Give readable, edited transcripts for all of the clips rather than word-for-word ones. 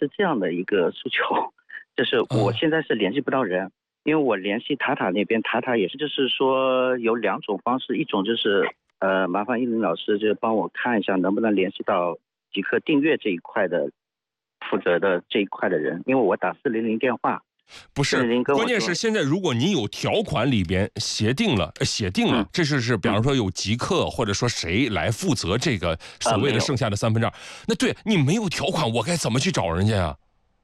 是这样的一个诉求，就是我现在是联系不到人，因为我联系塔塔那边，塔塔也是就是说有2种方式，一种就是麻烦依林老师就帮我看一下能不能联系到极客订阅这一块的负责的这一块的人，因为我打400电话。 不是，关键是现在如果你有条款里边写定了，这是比方说有极客或者说谁来负责这个所谓的剩下的2/3，那对你没有条款，我该怎么去找人家呀？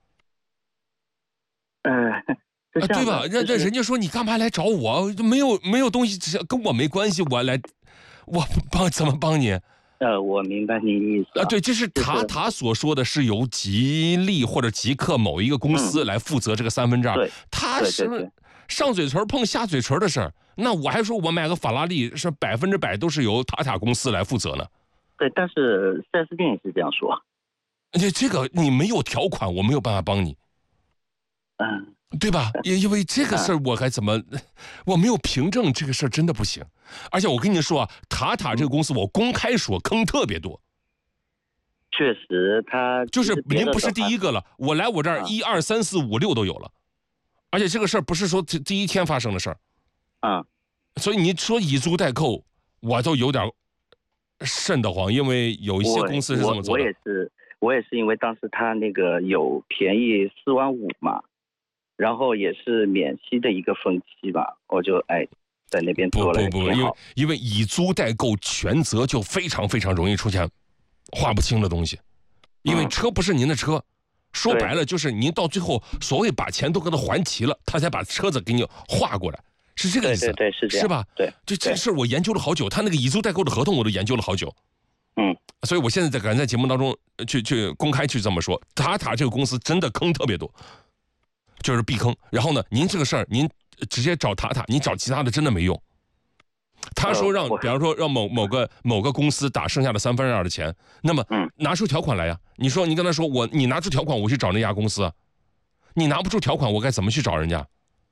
对吧？那人家说你干嘛来找我？没有东西跟我没关系，我怎么帮你？ 我明白你的意思对，这是塔塔所说的是由吉利或者极客某一个公司来负责这个2/3， 对， 他是上嘴唇碰下嘴唇的事儿。那我还说我买个法拉利是100%都是由塔塔公司来负责呢。 对，但是4S店也是这样说。 这个你没有条款，我没有办法帮你。对吧？因为这个事儿我还怎么，我没有凭证，这个事儿真的不行。而且我跟你说啊，塔塔这个公司我公开说坑特别多。 确实，他就是您不是第一个了，我来我这儿1、2、3、4、5、6都有了，而且这个事儿不是说第一天发生的事儿。所以你说以租代购，我都有点瘆得慌，因为有一些公司是这么做的。 我也是因为当时他那个有便宜4万5嘛。然后也是免息的一个分期吧，我就在那边做了。 因为以租代购全责就非常非常容易出现划不清的东西，因为车不是您的车，说白了就是您到最后所谓把钱都给他还齐了，他才把车子给你划过来，是这个意思。 对，是这样， 是吧？ 对， 这事我研究了好久，他那个以租代购的合同我都研究了好久。所以我现在敢在节目当中去公开去这么说，塔塔这个公司真的坑特别多。就是避坑，然后呢，您这个事儿您直接找塔塔，你找其他的真的没用。他说比方说让某个公司打剩下的2/3的钱，那么拿出条款来呀。你说你跟他说你拿出条款，我去找那家公司啊。你拿不出条款，我该怎么去找人家？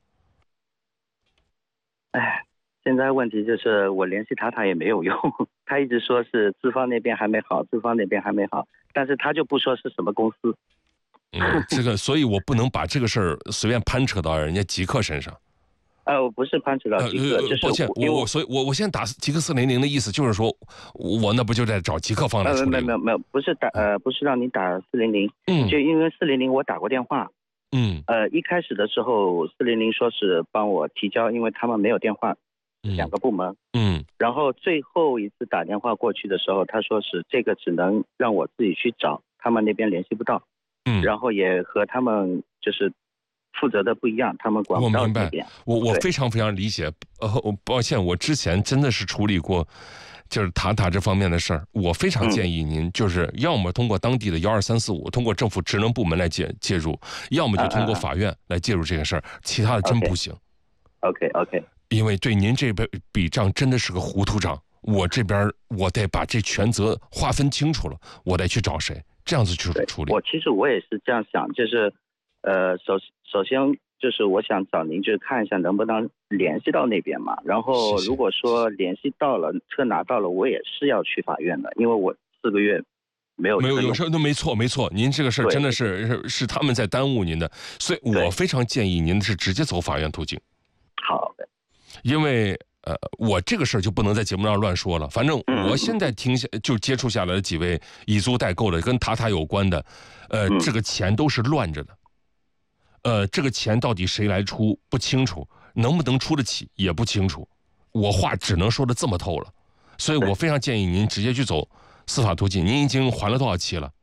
现在问题就是我联系塔塔也没有用，他一直说是资方那边还没好，但是他就不说是什么公司。 这个，所以我不能把这个事儿随便攀扯到人家极客身上。 我不是攀扯到极客，就是抱歉，所以我现在打极客400的意思就是说，我那不就在找极客方来处理？ 没有，不是不是让你打400，就因为400我打过电话，一开始的时候400说是帮我提交，因为他们没有电话，2个部门，然后最后一次打电话过去的时候，他说是这个只能让我自己去找，他们那边联系不到。然后也和他们就是负责的不一样，他们管不到这边。 我非常非常理解。抱歉，我之前真的是处理过，就是塔塔这方面的事儿。我非常建议您，就是要么通过当地的12345，通过政府职能部门来介入，要么就通过法院来介入这个事儿，其他的真不行。 OK。 因为对您这笔账真的是个糊涂账，我这边我得把这权责划分清楚了，我得去找谁。这样子去处理。 其实我也是这样想，就是首先就是我想找您，就是看一下能不能联系到那边嘛。然后如果说联系到了，车拿到了，我也是要去法院的，因为我4个月没有事儿都没错，您这个事儿真的是他们在耽误您的，所以我非常建议您是直接走法院途径。 好的， 因为我这个事儿就不能在节目上乱说了。反正我现在就接触下来的几位以租代购的跟塔塔有关的，这个钱都是乱着的。这个钱到底谁来出不清楚，能不能出得起也不清楚。我话只能说的这么透了，所以我非常建议您直接去走司法途径。您已经还了多少期了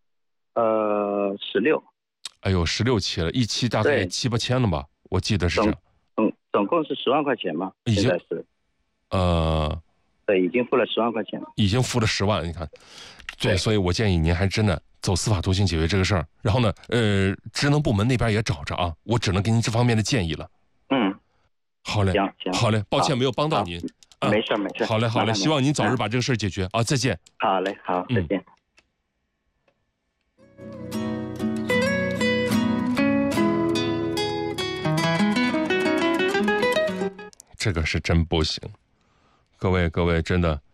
？16。 哎呦，16期了，一期大概7、8千了吧？我记得是这样。 总共是10万块钱吗？现在是，对，已经付了10万块钱了。 已经付了10万，你看，对，所以我建议您还真的走司法途径解决这个事儿。然后呢，职能部门那边也找着啊，我只能给您这方面的建议了。好嘞， 行， 好嘞，抱歉没有帮到您。 没事。 好嘞，希望您早日把这个事儿解决啊！再见。 好嘞，好，再见。 这个是真不行，各位真的